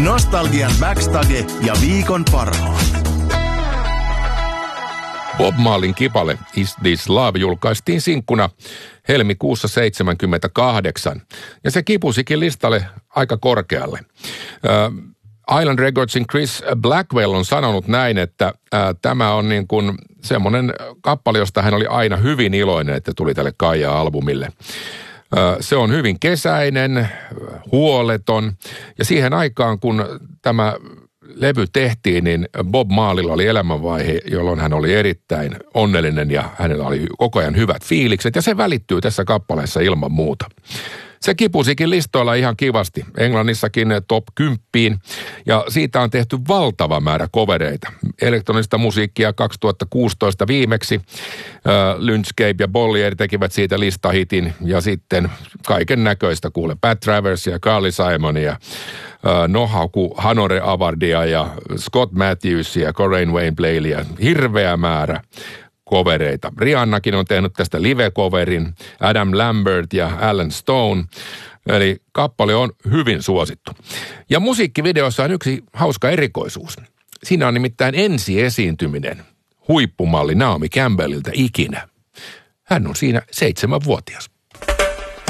Nostalgian backstage ja viikon parhaat. Bob Marleyn kipale Is This Love julkaistiin sinkkuna helmikuussa 1978, ja se kipusikin listalle aika korkealle. Island Recordsin Chris Blackwell on sanonut näin, että tämä on niin kuin semmoinen kappale, josta hän oli aina hyvin iloinen, että tuli tälle Kaija-albumille. Se on hyvin kesäinen, huoleton, ja siihen aikaan, kun tämä levy tehtiin, niin Bob Marleylla oli elämänvaihe, jolloin hän oli erittäin onnellinen ja hänellä oli koko ajan hyvät fiilikset, ja se välittyy tässä kappaleessa ilman muuta. Se kipusikin listoilla ihan kivasti, Englannissakin top 10, ja siitä on tehty valtava määrä covereita. Elektronista musiikkia 2016 viimeksi, Lynscape ja Bollier tekivät siitä listahitin, ja sitten kaiken näköistä kuule, Pat Traversia, Carly Simonia, Nohaku Hanore Avardia ja Scott Matthewsia, Corain Wayne Blaileya, hirveä määrä covereita. Rihannakin on tehnyt tästä live-coverin, Adam Lambert ja Alan Stone, eli kappale on hyvin suosittu. Ja musiikkivideossa on yksi hauska erikoisuus. Siinä on nimittäin ensiesiintyminen huippumalli Naomi Campbellilta ikinä. Hän on siinä 7-vuotias.